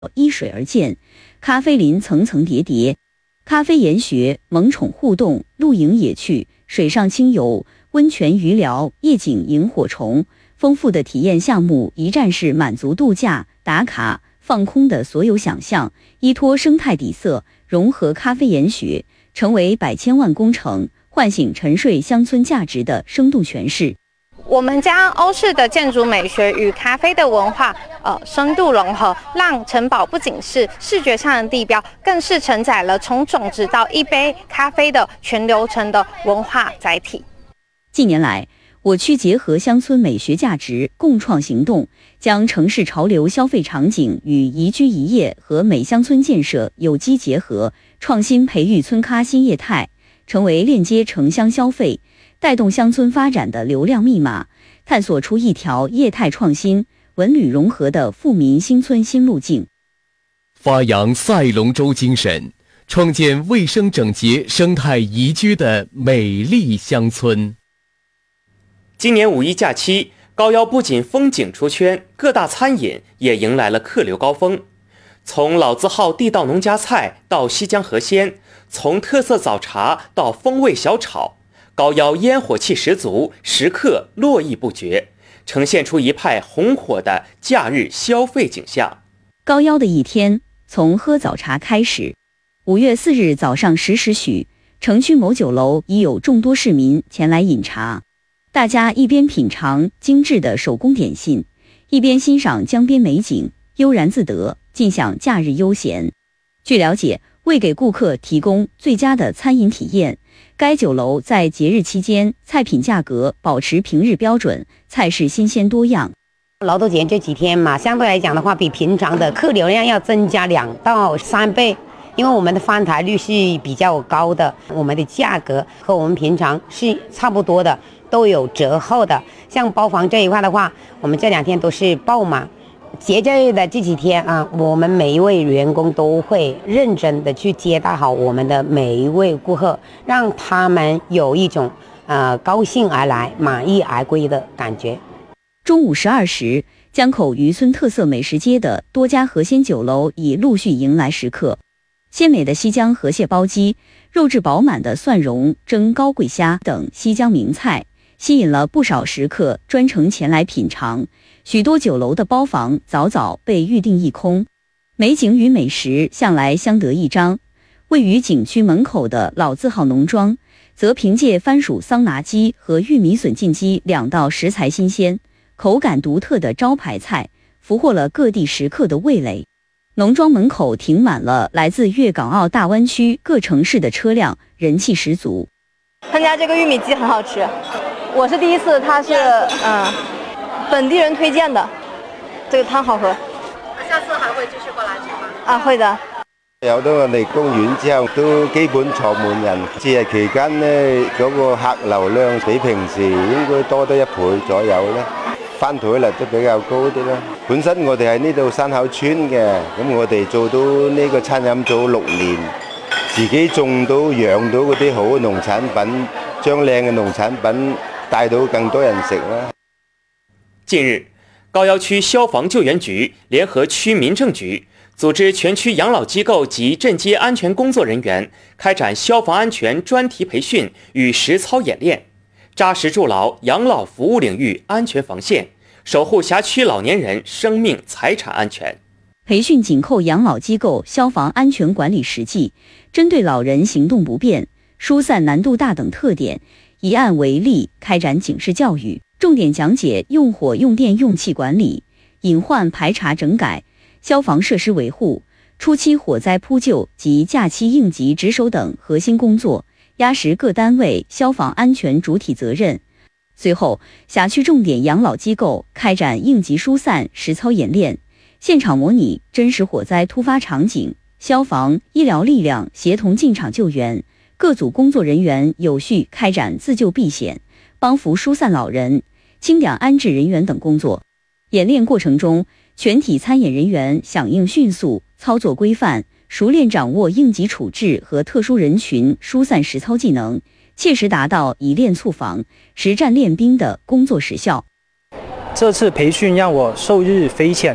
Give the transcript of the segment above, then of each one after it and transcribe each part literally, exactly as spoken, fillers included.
依水而建，咖啡林层层叠叠，咖啡研学、萌宠互动、露营野趣、水上轻游、温泉鱼疗、夜景萤火虫，丰富的体验项目一站式满足度假、打卡、放空的所有想象，依托生态底色，融合咖啡研学，成为百千万工程，唤醒沉睡乡村价值的生动诠释。 我们将欧式的建筑美学与咖啡的文化，呃，深度融合，让城堡不仅是视觉上的地标，更是承载了从种植到一杯咖啡的全流程的文化载体。 近年来，我区结合乡村美学价值，共创行动，将城市潮流消费场景与宜居宜业和美乡村建设有机结合，创新培育村咖新业态，成为链接城乡消费、带动乡村发展的流量密码，探索出一条业态创新、文旅融合的富民新村新路径。 发扬赛龙舟精神，创建卫生整洁、生态宜居的美丽乡村。 今年五一假期，高腰不仅风景出圈，各大餐饮也迎来了客流高峰。从老字号地道农家菜到西江河鲜，从特色早茶到风味小炒，高腰烟火气十足，食客络绎不绝，呈现出一派红火的假日消费景象。 高腰的一天从喝早茶开始。五月四日早上十时许，城区某酒楼已有众多市民前来饮茶，大家一边品尝精致的手工点心，一边欣赏江边美景，悠然自得，尽享假日悠闲。据了解，为给顾客提供最佳的餐饮体验，该酒楼在节日期间菜品价格保持平日标准，菜式新鲜多样。 劳动节这几天嘛，相对来讲的话，比平常的客流量要增加两到三倍，因为我们的翻台率是比较高的，我们的价格和我们平常是差不多的，都有折后的。像包房这一块的话，我们这两天都是爆满。节假的这几天啊，我们每一位员工都会认真的去接待好我们的每一位顾客，让他们有一种呃高兴而来、满意而归的感觉。 中午十二时，江口渔村特色美食街的多家河鲜酒楼已陆续迎来食客。鲜美的西江河蟹煲鸡、肉质饱满的蒜蓉蒸高贵虾等西江名菜，吸引了不少食客专程前来品尝。许多酒楼的包房早早被预定一空。美景与美食向来相得益彰。位于景区门口的老字号农庄，则凭借番薯桑拿鸡和玉米笋浸鸡两道食材新鲜、口感独特的招牌菜，俘获了各地食客的味蕾。农庄门口停满了来自粤港澳大湾区各城市的车辆，人气十足。 他家这个玉米鸡很好吃，我是第一次，它是嗯本地人推荐的，这个汤好喝。 下次還會繼續過來吃嗎？ 啊，會的。 有咗我哋公園之後，都基本坐滿人。節日期間呢，嗰個客流量比平時應該多得一倍左右咧。翻台率都比較高啲啦。本身我哋喺呢度山口村嘅，咁我哋做到呢個餐飲做六年，自己種到養到嗰啲好嘅農產品，將靚嘅農產品帶到更多人食啦。 近日，高腰区消防救援局联合区民政局，组织全区养老机构及镇街安全工作人员开展消防安全专题培训与实操演练，扎实筑牢养老服务领域安全防线，守护辖区老年人生命财产安全。 培训紧扣养老机构消防安全管理实际，针对老人行动不便、疏散难度大等特点，以案为例开展警示教育，重点讲解用火、用电、用气管理、隐患排查整改、消防设施维护、初期火灾扑救及假期应急值守等核心工作，压实各单位消防安全主体责任。随后，辖区重点养老机构开展应急疏散实操演练，现场模拟真实火灾突发场景，消防、医疗力量协同进场救援，各组工作人员有序开展自救避险、帮扶疏散老人、清点安置人员等工作。演练过程中，全体参演人员响应迅速、操作规范，熟练掌握应急处置和特殊人群疏散实操技能，切实达到以练促防、实战练兵的工作实效。 这次培训让我受益匪浅，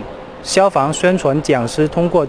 消防宣傳講師通過